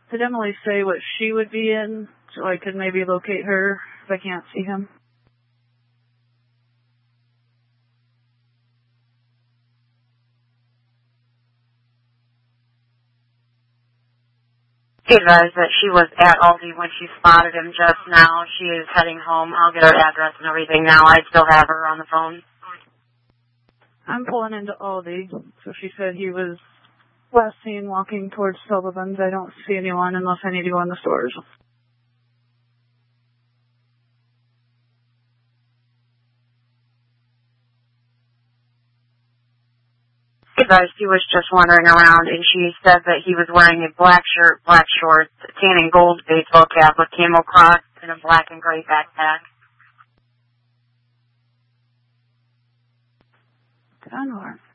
Did Emily say what she would be in so I could maybe locate her if I can't see him? She advised that she was at Aldi when she spotted him just now. She is heading home. I'll get her address and everything now. I still have her on the phone. I'm pulling into Aldi, so she said he was last seen walking towards Sullivan's. I don't see anyone unless I need to go in the stores. She advised he was just wandering around, and she said that he was wearing a black shirt, black shorts, a tan and gold baseball cap with camo crocs, and a black and gray backpack. Did I know her?